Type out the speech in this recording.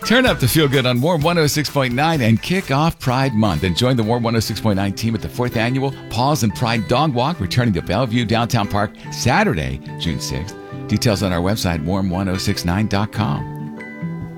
Turn up the feel good on Warm 106.9 and kick off Pride Month. And join the Warm 106.9 team at the 4th Annual Paws and Pride Dog Walk, returning to Bellevue Downtown Park Saturday, June 6th. Details on our website, warm1069.com.